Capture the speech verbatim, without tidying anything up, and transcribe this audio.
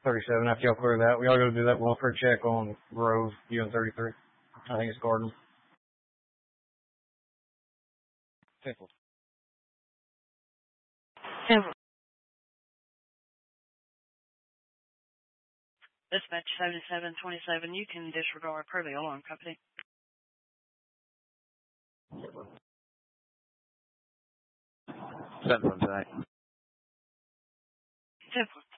thirty-seven. After y'all clear that, we all go do that welfare check on Grove, U N thirty-three. I think it's Garden. Temple. Temple. Dispatch seventy-seven twenty-seven, you can disregard per the alarm company. Central tonight. Temple.